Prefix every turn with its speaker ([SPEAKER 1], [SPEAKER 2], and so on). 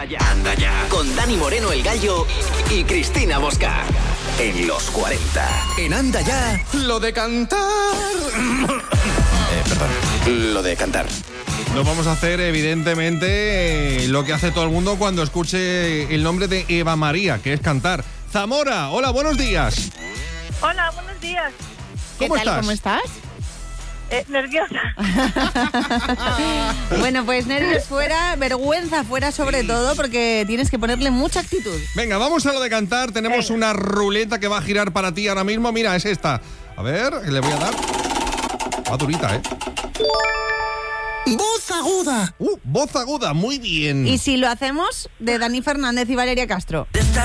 [SPEAKER 1] Anda ya. Con Dani Moreno el Gallo y Cristina Bosca. En los 40. En Anda ya. Lo de cantar. Perdón. Lo de cantar.
[SPEAKER 2] No vamos a hacer, evidentemente, lo que hace todo el mundo cuando escuche el nombre de Eva María, que es cantar. Zamora, hola, buenos días.
[SPEAKER 3] Hola, buenos días.
[SPEAKER 4] ¿Qué tal? ¿Cómo estás?
[SPEAKER 3] Nerviosa.
[SPEAKER 4] Bueno, pues nervios fuera, vergüenza fuera sobre todo, porque tienes que ponerle mucha actitud.
[SPEAKER 2] Venga, vamos a lo de cantar. Tenemos una ruleta que va a girar para ti ahora mismo. Mira, es esta. A ver, le voy a dar. Va durita, ¿eh?
[SPEAKER 1] Voz aguda.
[SPEAKER 2] Voz aguda, muy bien.
[SPEAKER 4] ¿Y si lo hacemos de Dani Fernández y Valeria Castro?
[SPEAKER 1] Esta